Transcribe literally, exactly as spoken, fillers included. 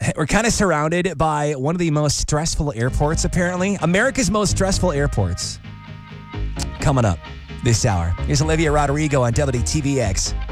We're kind of surrounded by one of the most stressful airports, apparently. America's most stressful airports. Coming up this hour. Here's Olivia Rodrigo on W T V X.